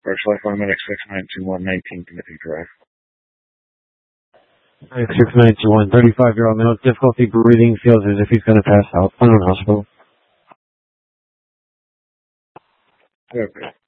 First Life Automatic 692119 Timothy Drive. 6921, 35-year-old male, difficulty breathing, feels as if he's going to pass out. Unknown hospital. Okay.